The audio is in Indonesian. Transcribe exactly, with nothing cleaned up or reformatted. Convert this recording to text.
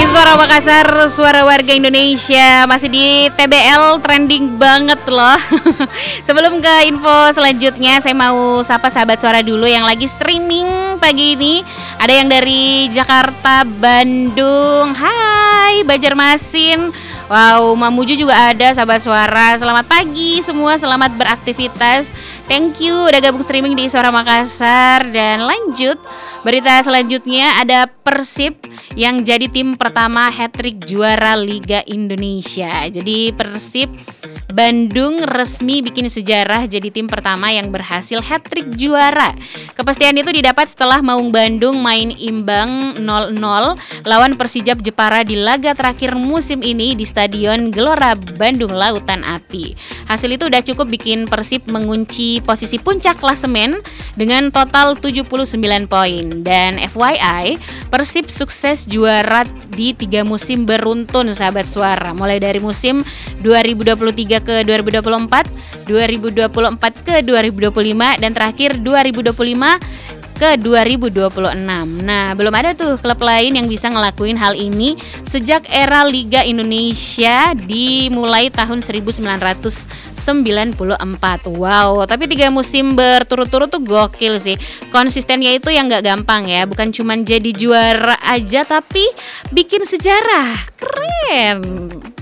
Suara Makassar, suara warga Indonesia, masih di T B L trending banget loh. Sebelum ke info selanjutnya, saya mau sapa sahabat suara dulu yang lagi streaming pagi ini. Ada yang dari Jakarta, Bandung, hai Banjarmasin. Wow, Mamuju juga ada sahabat suara. Selamat pagi semua, selamat beraktivitas. Thank you udah gabung streaming di Suara Makassar. Dan lanjut, berita selanjutnya ada Persib yang jadi tim pertama hat-trick juara Liga Indonesia. Jadi Persib Bandung resmi bikin sejarah jadi tim pertama yang berhasil hat-trick juara. Kepastian itu didapat setelah Maung Bandung main imbang nol nol lawan Persijap Jepara di laga terakhir musim ini di Stadion Gelora Bandung Lautan Api. Hasil itu udah cukup bikin Persib mengunci posisi puncak klasemen dengan total tujuh puluh sembilan poin. Dan F Y I, Persib sukses juara di tiga musim beruntun sahabat suara. Mulai dari musim dua ribu dua puluh tiga ke dua ribu dua puluh empat, dua ribu dua puluh empat ke dua ribu dua puluh lima, dan terakhir dua ribu dua puluh lima ke dua ribu dua puluh enam. Nah, belum ada tuh klub lain yang bisa ngelakuin hal ini sejak era Liga Indonesia dimulai tahun seribu sembilan ratus sembilan puluh empat. Wow, tapi tiga musim berturut-turut tuh gokil sih. Konsistennya itu yang gak gampang ya. Bukan cuman jadi juara aja, tapi bikin sejarah. Keren.